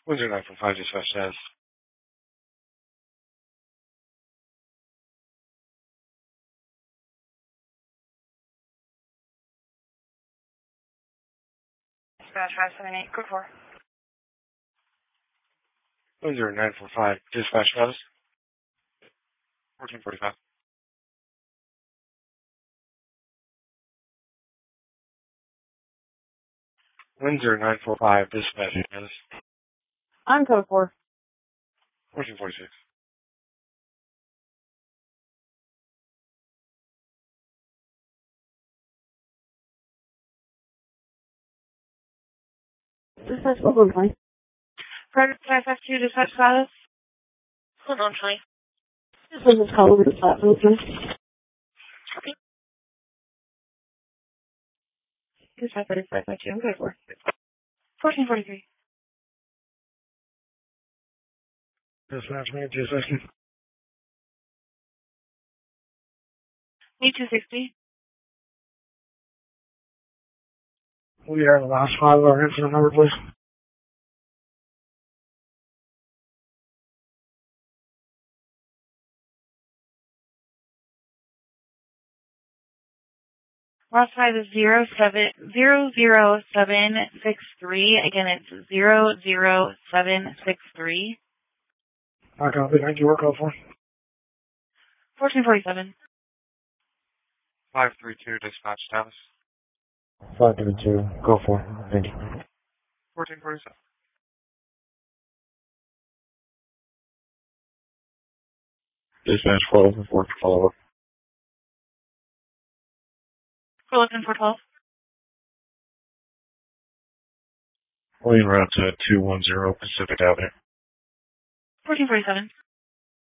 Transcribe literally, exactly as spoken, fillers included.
Windsor nine four five, dispatch status. Dispatch five seven eight, code four. Windsor nine four five, dispatch status. fourteen forty-five. Windsor nine four five, dispatch status. On code four. fourteen forty-six. Dispatch hold on twenty. Predator five five two, dispatch status. Hold on twenty. This is call over the platform, please. Dispatch five five two, on code four. fourteen forty-three. Dispatch man, two seconds. Me two sixty. We are the last five of our incident number, please. Last five is zero seven zero zero seven six three. Again, it's zero zero seven six three. I copy. Thank you. Work call for. Fourteen forty seven. five three two, dispatch status. five three two, go for. Thank you. fourteen forty-seven. Dispatch twelve and four follow up. We're looking for twelve. Lane route to two one zero Pacific Avenue. Fourteen forty seven.